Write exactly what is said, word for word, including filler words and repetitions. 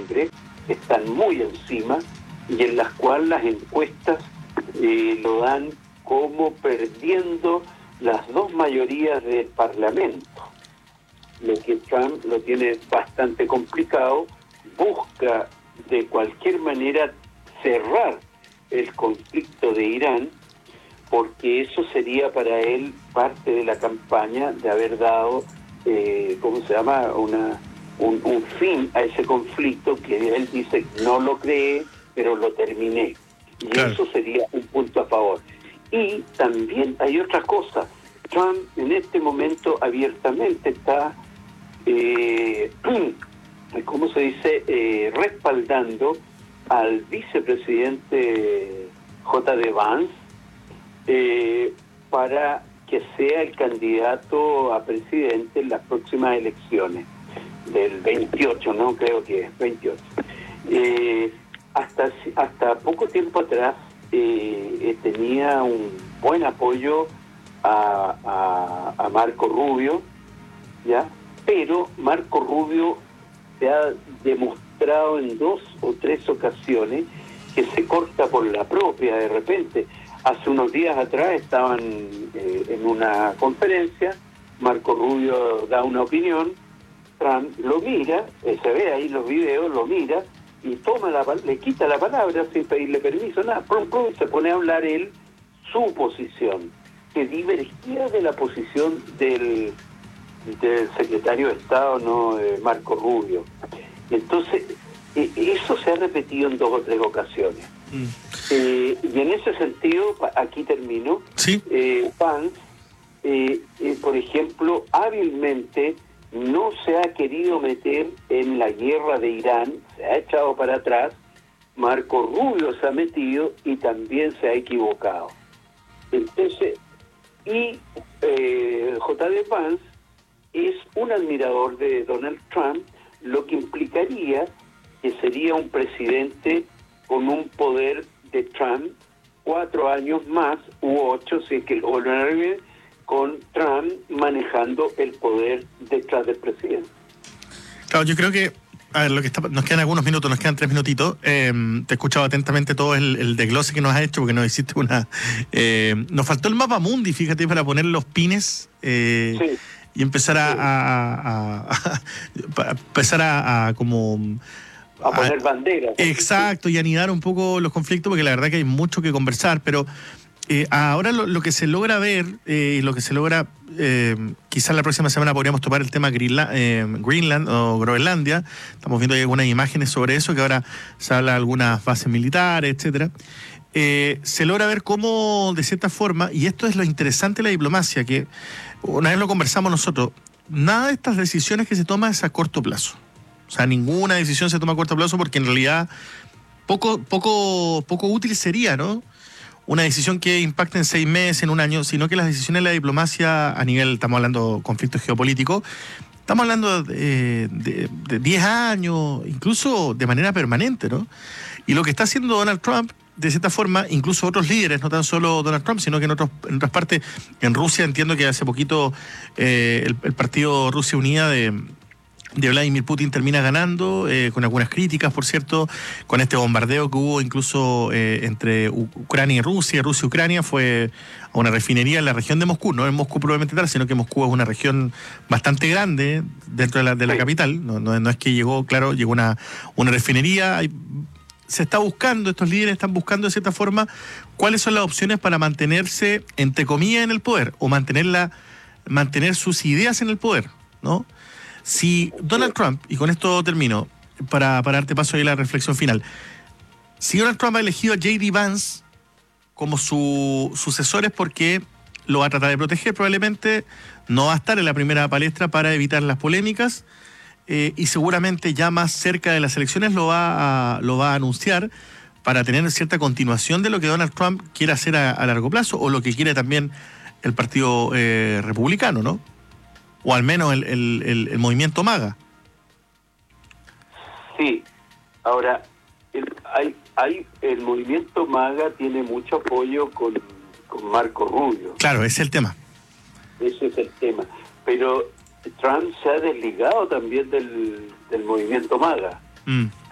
noviembre están muy encima y en las cuales las encuestas eh, lo dan como perdiendo las dos mayorías del Parlamento. Lo que Trump lo tiene bastante complicado, busca de cualquier manera cerrar el conflicto de Irán, porque eso sería para él parte de la campaña de haber dado, eh, ¿cómo se llama?, una un, un fin a ese conflicto que él dice no lo cree, pero lo terminé. Y claro, eso sería un punto a favor. Y también hay otra cosa. Trump en este momento abiertamente está, eh, ¿cómo se dice?, eh, respaldando al vicepresidente J D Vance eh, para que sea el candidato a presidente en las próximas elecciones del veintiocho, no creo que es veintiocho. Eh, hasta hasta poco tiempo atrás eh, tenía un buen apoyo a, a, a Marco Rubio, ¿ya? Pero Marco Rubio se ha demostrado en dos o tres ocasiones que se corta por la propia de repente. Hace unos días atrás estaban eh, en una conferencia, Marco Rubio da una opinión, Trump lo mira, eh, se ve ahí los videos, lo mira y toma la, le quita la palabra sin pedirle permiso, nada, prum, prum, se pone a hablar él su posición, que divergía de la posición del, del secretario de Estado, no eh, Marco Rubio. Entonces, eh, eso se ha repetido en dos o tres ocasiones. Mm. Eh, y en ese sentido, aquí termino, ¿sí? eh, Vance, eh, eh, por ejemplo, hábilmente no se ha querido meter en la guerra de Irán, se ha echado para atrás, Marco Rubio se ha metido y también se ha equivocado. Entonces, y eh, J D Vance es un admirador de Donald Trump, lo que implicaría que sería un presidente con un poder de Trump cuatro años más u ocho, si es que lo vuelven a revivir, con Trump manejando el poder detrás del presidente. Claro, yo creo que, a ver, lo que está, nos quedan algunos minutos, nos quedan tres minutitos. Eh, te he escuchado atentamente todo el, el desglose que nos has hecho, porque nos hiciste una... Eh, nos faltó el mapa mundi, fíjate, para poner los pines eh, sí. y empezar a, sí. a, a, a, a empezar a, a como... a poner banderas. Exacto, y anidar un poco los conflictos, porque la verdad que hay mucho que conversar, pero eh, ahora lo, lo que se logra ver, eh, lo que se logra, eh, quizás la próxima semana podríamos tomar el tema Greenland, eh, Greenland o Groenlandia. Estamos viendo ahí algunas imágenes sobre eso, que ahora se habla de algunas bases militares, etcétera. Eh, se logra ver cómo, de cierta forma, y esto es lo interesante de la diplomacia, que una vez lo conversamos nosotros, nada de estas decisiones que se toman es a corto plazo. O sea, ninguna decisión se toma a corto plazo, porque en realidad poco, poco, poco útil sería, ¿no?, una decisión que impacte en seis meses, en un año, sino que las decisiones de la diplomacia a nivel, estamos hablando de conflictos geopolíticos, estamos hablando de, de, de diez años, incluso de manera permanente, ¿no? Y lo que está haciendo Donald Trump, de cierta forma, incluso otros líderes, no tan solo Donald Trump, sino que en, otros, en otras partes, en Rusia, entiendo que hace poquito eh, el, el partido Rusia Unida de... de Vladimir Putin termina ganando, eh, con algunas críticas, por cierto, con este bombardeo que hubo incluso eh, entre Ucrania y Rusia, Rusia y Ucrania, fue a una refinería en la región de Moscú, no en Moscú probablemente tal, sino que Moscú es una región bastante grande dentro de la, de la capital, no, no, no es que llegó, claro, llegó una, una refinería, hay, se está buscando, estos líderes están buscando de cierta forma cuáles son las opciones para mantenerse, entre comillas, en el poder, o mantenerla, mantener sus ideas en el poder, ¿no? Si Donald Trump, y con esto termino, para, para darte paso ahí a la reflexión final, si Donald Trump ha elegido a J D Vance como su sucesor, es porque lo va a tratar de proteger probablemente, no va a estar en la primera palestra para evitar las polémicas, eh, y seguramente ya más cerca de las elecciones lo va a, lo va a anunciar para tener cierta continuación de lo que Donald Trump quiere hacer a, a largo plazo, o lo que quiere también el Partido eh, Republicano, ¿no? O al menos el, el, el, el movimiento MAGA. Sí, ahora, el, hay, hay, el movimiento MAGA tiene mucho apoyo con, con Marco Rubio. Claro, ese es el tema. Ese es el tema. Pero Trump se ha desligado también del, del movimiento MAGA. Mm.